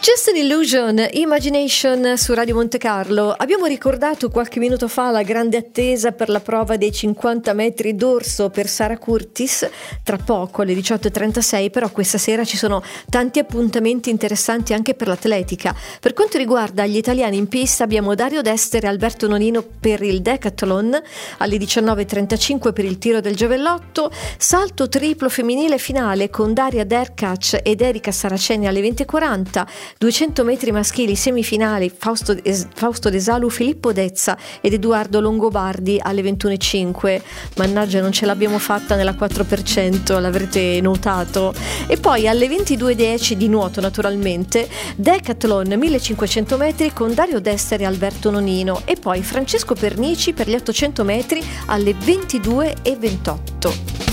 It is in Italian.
Just an Illusion, Imagination su Radio Monte Carlo. Abbiamo ricordato qualche minuto fa la grande attesa per la prova dei 50 metri d'orso per Sara Curtis, tra poco alle 18:36, però questa sera ci sono tanti appuntamenti interessanti anche per l'atletica. Per quanto riguarda gli italiani in pista abbiamo Dario Dester e Alberto Nonino per il decathlon, alle 19:35 per il tiro del giavellotto, salto triplo femminile finale con Daria Derkac ed Erika Saraceni alle 20:40, 200 metri maschili semifinali Fausto De Salu, Filippo Dezza ed Edoardo Longobardi alle 21:05. Mannaggia, non ce l'abbiamo fatta nella 4%, l'avrete notato. E poi alle 22:10 di nuoto, naturalmente, decathlon 1500 metri con Dario Dester e Alberto Nonino, e poi Francesco Pernici per gli 800 metri alle 22:28.